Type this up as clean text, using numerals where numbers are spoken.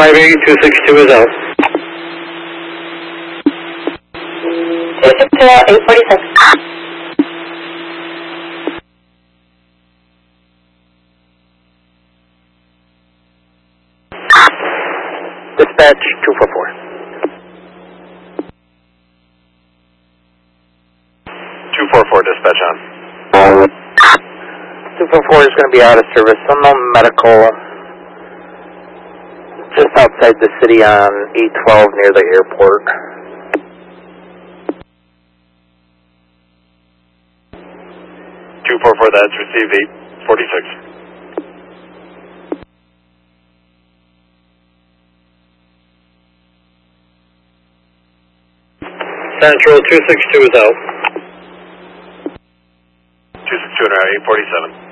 262 is out. 262 out, 846. Dispatch 244. 244, dispatch on. 244 is going to be out of service. Unknown medical just outside the city on 812 near the airport. 244, that's received 846. Central 262 is out. 262 now, 847.